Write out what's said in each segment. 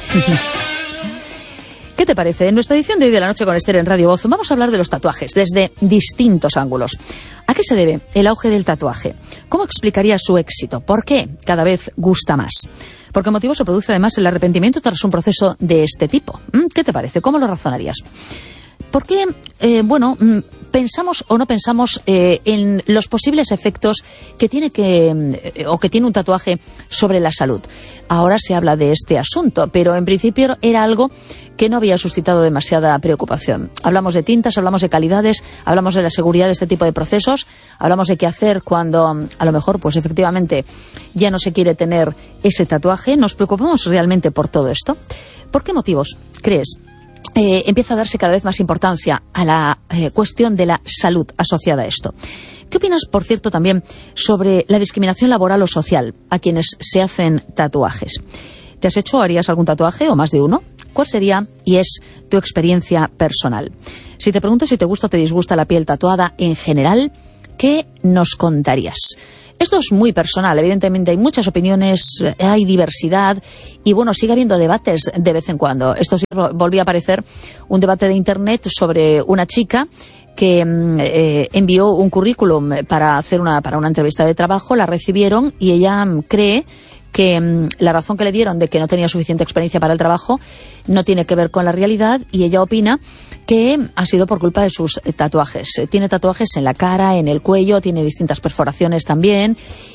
¿Qué te parece? En nuestra edición de hoy de la noche con Esther en Radio Voz vamos a hablar de los tatuajes desde distintos ángulos. ¿A qué se debe el auge del tatuaje? ¿Cómo explicaría su éxito? ¿Por qué cada vez gusta más? ¿Por qué motivo se produce además el arrepentimiento tras un proceso de este tipo? ¿Qué te parece? ¿Cómo lo razonarías? ¿Por qué, pensamos o no pensamos en los posibles efectos que tiene un tatuaje sobre la salud? Ahora se habla de este asunto, pero en principio era algo que no había suscitado demasiada preocupación. Hablamos de tintas, hablamos de calidades, hablamos de la seguridad de este tipo de procesos, hablamos de qué hacer cuando a lo mejor pues efectivamente ya no se quiere tener ese tatuaje. ¿Nos preocupamos realmente por todo esto? ¿Por qué motivos crees empieza a darse cada vez más importancia a la cuestión de la salud asociada a esto? ¿Qué opinas, por cierto, también sobre la discriminación laboral o social a quienes se hacen tatuajes? ¿Te has hecho o harías algún tatuaje o más de uno? ¿Cuál sería y es tu experiencia personal? Si te pregunto si te gusta o te disgusta la piel tatuada en general, ¿qué nos contarías? Esto es muy personal, evidentemente hay muchas opiniones, hay diversidad y bueno, sigue habiendo debates de vez en cuando. Esto sí volvió a aparecer un debate de internet sobre una chica que envió un currículum para una entrevista de trabajo, la recibieron y ella cree que la razón que le dieron de que no tenía suficiente experiencia para el trabajo no tiene que ver con la realidad y ella opina que ha sido por culpa de sus tatuajes. Tiene tatuajes en la cara, en el cuello, tiene distintas perforaciones también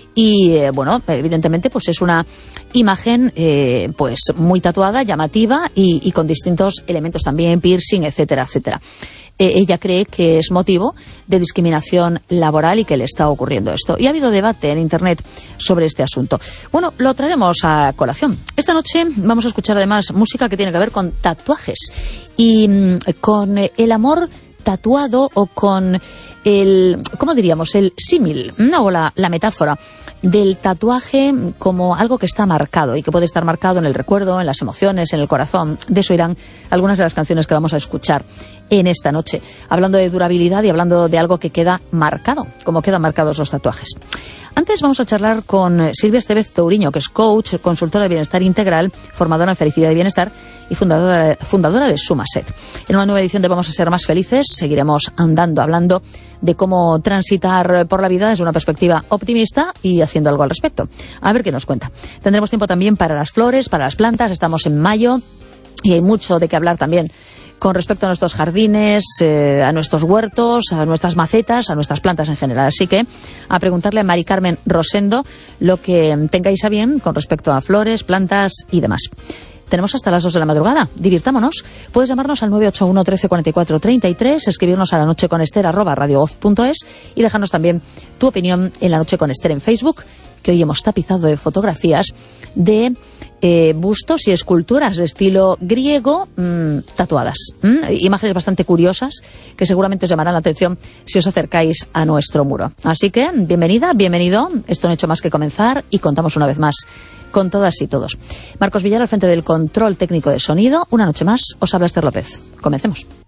y bueno, evidentemente pues es una imagen pues muy tatuada, llamativa y con distintos elementos también, piercing, etcétera, etcétera. Ella cree que es motivo de discriminación laboral y que le está ocurriendo esto. Y ha habido debate en Internet sobre este asunto. Bueno, lo traeremos a colación. Esta noche vamos a escuchar además música que tiene que ver con tatuajes y con el amor tatuado o con el, ¿cómo diríamos?, el símil, ¿no? O la metáfora del tatuaje como algo que está marcado y que puede estar marcado en el recuerdo, en las emociones, en el corazón. De eso irán algunas de las canciones que vamos a escuchar en esta noche, hablando de durabilidad y hablando de algo que queda marcado, como quedan marcados los tatuajes. Antes vamos a charlar con Silvia Estevez Touriño, que es coach, consultora de bienestar integral, formadora en felicidad y bienestar y fundadora de Sumaset. En una nueva edición de Vamos a ser más felices seguiremos andando, hablando de cómo transitar por la vida desde una perspectiva optimista y haciendo algo al respecto. A ver qué nos cuenta. Tendremos tiempo también para las flores, para las plantas. Estamos en mayo y hay mucho de qué hablar también con respecto a nuestros jardines, a nuestros huertos, a nuestras macetas, a nuestras plantas en general. Así que a preguntarle a Mari Carmen Rosendo lo que tengáis a bien con respecto a flores, plantas y demás. Tenemos hasta las 2 de la madrugada. Divirtámonos. Puedes llamarnos al 981 13 44 33, escribirnos a lanocheconester@radiovoz.es y dejarnos también tu opinión en La Noche con Esther en Facebook, que hoy hemos tapizado de fotografías de bustos y esculturas de estilo griego tatuadas. Imágenes bastante curiosas que seguramente os llamarán la atención si os acercáis a nuestro muro. Así que, bienvenida, bienvenido. Esto no ha hecho más que comenzar y contamos una vez más con todas y todos. Marcos Villar al frente del control técnico de sonido. Una noche más os habla Esther López. Comencemos.